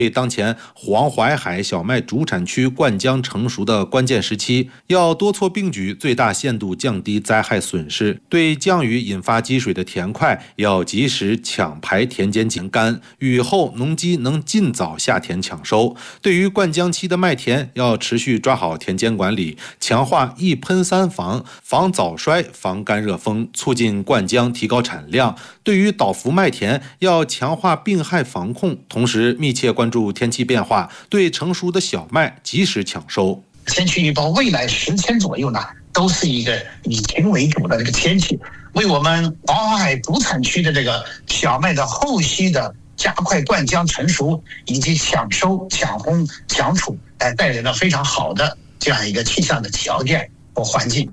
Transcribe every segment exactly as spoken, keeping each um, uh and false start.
当前黄淮海小麦主产区灌浆成熟的关键时期，要多措并举，最大限度降低灾害损失。对降雨引发积水的田块，要及时抢排田间井干，雨后农机能尽早下田抢收。对于灌浆期的麦田，要持续抓好田间管理，强化一喷三防，防早衰、防干热风，促进灌浆，提高产量。对于倒伏麦田，要强化病害防控，同时密切关注天气变化，对成熟的小麦及时抢收。 天气预报未来十天左右呢，都是一个以晴为主的这个天气，为我们黄海主产区的这个小麦的后期的加快灌浆成熟以及抢收、抢烘、抢储，哎，带来了非常好的这样一个气象的条件和环境。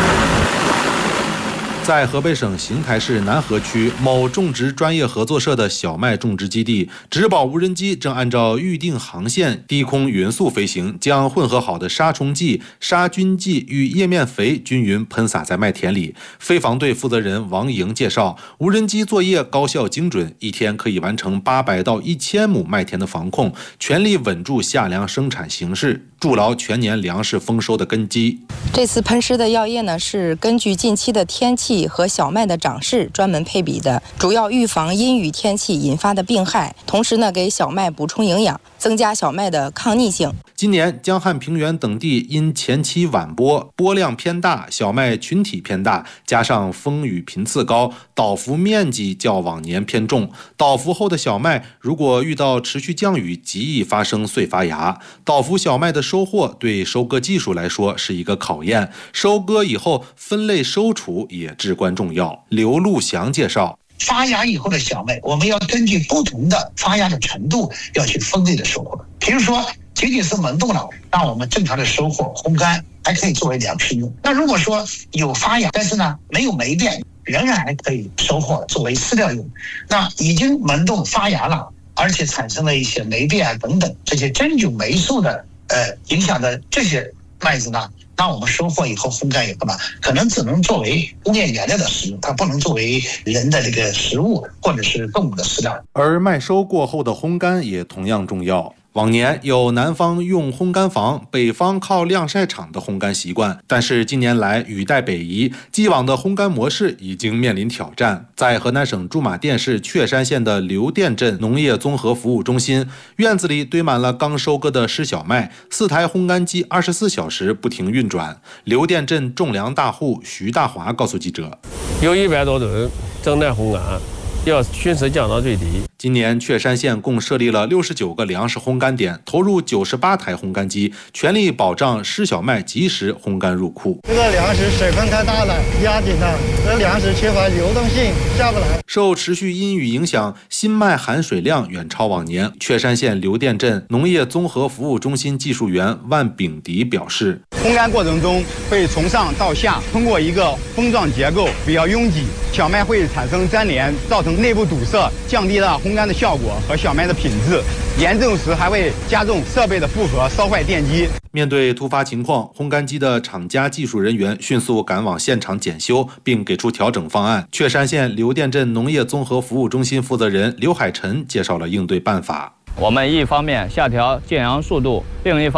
在河北省邢台市南河区某种植专业合作社的小麦种植基地，植保无人机正按照预定航线低空匀速飞行，将混合好的杀虫剂、杀菌剂与叶面肥均匀喷洒在麦田里。飞防队负责人王莹介绍，无人机作业高效精准，一天可以完成八百到一千亩麦田的防控，全力稳住夏粮生产形势，筑牢全年粮食丰收的根基。 这次喷施的药液呢，是根据近期的天气和小麦的长势专门配比的，主要预防阴雨天气引发的病害，同时呢，给小麦补充营养，增加小麦的抗逆性。 今年江汉平原等地因前期晚播，播量偏大，小麦群体偏大，加上风雨频次高，倒伏面积较往年偏重。倒伏后的小麦如果遇到持续降雨，极易发生碎发芽。倒伏小麦的收获对收割技术来说是一个考验，收割以后分类收储也至关重要。刘路祥介绍， 发芽以后的小麦，我们要根据不同的发芽的程度，要去分类的收获。比如说，仅仅是萌动了，让我们正常的收获烘干，还可以作为粮食用。那如果说有发芽，但是呢没有霉变，仍然还可以收获作为饲料用。那已经萌动发芽了，而且产生了一些霉变啊等等这些真菌霉素的呃影响的这些麦子呢，那我们收获以后烘干以后呢，可能只能作为工业原料的食用，它不能作为人的这个食物或者是动物的饲料。 而麦收过后的烘干也同样重要。往年有南方用烘干房，北方靠晾晒场的烘干习惯，但是近年来雨带北移，既往的烘干模式已经面临挑战。在河南省驻马店市确山县的刘店镇农业综合服务中心，院子里堆满了刚收割的湿小麦，四台烘干机二十四小时不停运转。刘店镇种粮大户徐大华告诉记者， 有一百多吨正在烘干，要迅速降到最低。 今年确山县共设立了六十九个粮食烘干点，投入九十八台烘干机，全力保障湿小麦及时烘干入库。 这个粮食水分太大了，压紧了，这粮食缺乏流动性，下不来。 受持续阴雨影响，新麦含水量远超往年。确山县刘店镇农业综合服务中心技术员万炳迪表示， 烘干过程中会从上到下通过一个封状结构比较拥挤，小麦会产生粘连，造成内部堵塞，降低了烘干的效果和小麦的品质，严重时还会加重设备的负荷，烧坏电机。 面对突发情况，烘干机的厂家技术人员迅速赶往现场检修，并给出调整方案。确山县刘店镇农业综合服务中心负责人刘海晨介绍了应对办法。 我们一方面下调建阳速度，另一方面